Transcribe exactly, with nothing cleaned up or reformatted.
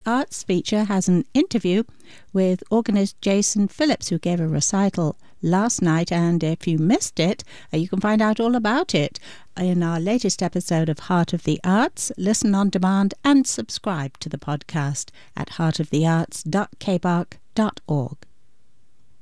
Arts feature has an interview with organist Jason Phillips, who gave a recital last night, and if you missed it, you can find out all about it in our latest episode of Heart of the Arts. Listen on demand and subscribe to the podcast at heart of the arts dot k b a r c dot org.